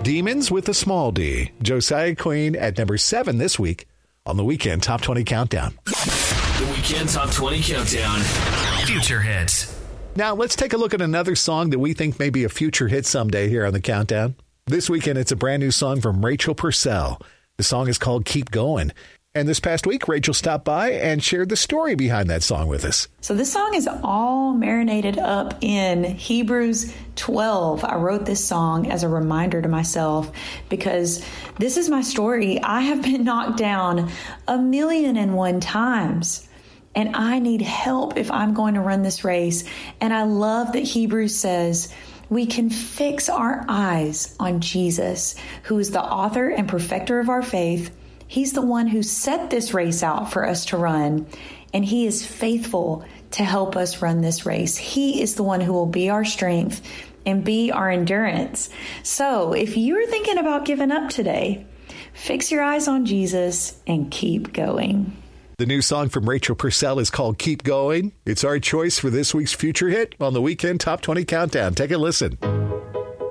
Demons with a small d. Josiah Queen at number 7 this week on the Weekend Top 20 Countdown. The Weekend Top 20 Countdown. Future hits. Now, let's take a look at another song that we think may be a future hit someday here on the Countdown. This weekend, it's a brand new song from Rachel Purcell. The song is called Keep Going. And this past week, Rachel stopped by and shared the story behind that song with us. So this song is all marinated up in Hebrews 12. I wrote this song as a reminder to myself because this is my story. I have been knocked down 1,000,001 times, and I need help if I'm going to run this race. And I love that Hebrews says we can fix our eyes on Jesus, who is the author and perfecter of our faith. He's the one who set this race out for us to run, and he is faithful to help us run this race. He is the one who will be our strength and be our endurance. So if you're thinking about giving up today, fix your eyes on Jesus and keep going. The new song from Rachel Purcell is called Keep Going. It's our choice for this week's future hit on the Weekend Top 20 Countdown. Take a listen.